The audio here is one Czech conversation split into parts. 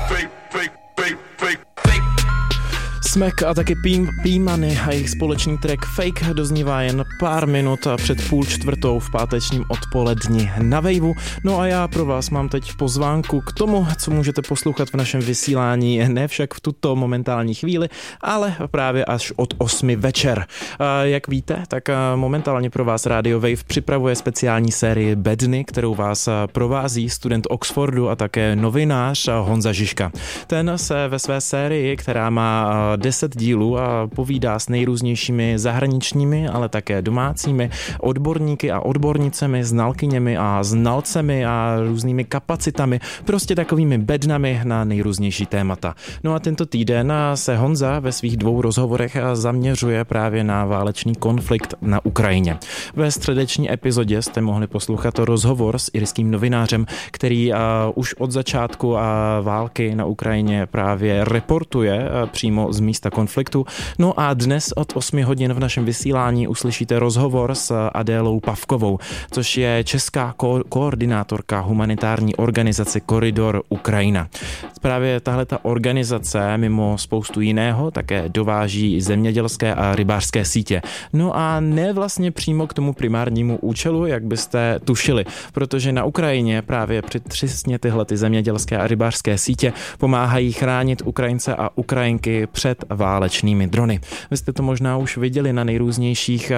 Smek a taky P-Money a jejich společný track Fake doznívá jen pár minut před 3:30 v pátečním odpoledni na Waveu. No a já pro vás mám teď pozvánku k tomu, co můžete poslouchat v našem vysílání, ne však v tuto momentální chvíli, ale právě až od 8 večer. Jak víte, tak momentálně pro vás Radio Wave připravuje speciální sérii Bedny, kterou vás provází student Oxfordu a také novinář Honza Žižka. Ten se ve své sérii, která má 10 dílů, a povídá s nejrůznějšími zahraničními, ale také domácími odborníky a odbornicemi, znalkyněmi a znalcemi a různými kapacitami, prostě takovými bednami na nejrůznější témata. No a tento týden se Honza ve svých 2 rozhovorech zaměřuje právě na válečný konflikt na Ukrajině. Ve středeční epizodě jste mohli poslouchat rozhovor s irským novinářem, který už od začátku války na Ukrajině právě reportuje přímo z místa konfliktu. No a dnes od 8 hodin v našem vysílání uslyšíte rozhovor s Adélou Pavkovou, což je česká koordinátorka humanitární organizace Koridor Ukrajina. Právě tahleta organizace mimo spoustu jiného také dováží zemědělské a rybářské sítě. No a ne vlastně přímo k tomu primárnímu účelu, jak byste tušili, protože na Ukrajině právě přesně tyhle zemědělské a rybářské sítě pomáhají chránit Ukrajince a Ukrajinky před válečnými drony. Vy jste to možná už viděli na nejrůznějších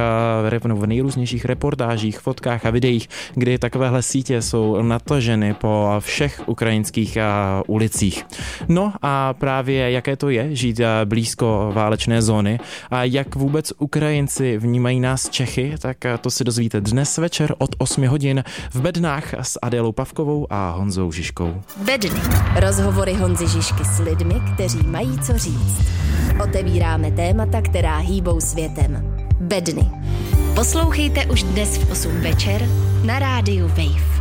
reportážích, fotkách a videích, kdy takovéhle sítě jsou nataženy po všech ukrajinských ulicích. No a právě jaké to je žít blízko válečné zóny a jak vůbec Ukrajinci vnímají nás Čechy, tak to si dozvíte dnes večer od 8 hodin v Bednách s Adélou Pavkovou a Honzou Žižkou. Bedny. Rozhovory Honzy Žižky s lidmi, kteří mají co říct. Otevíráme témata, která hýbou světem. Bedny. Poslouchejte už dnes v 8 večer na rádiu Wave.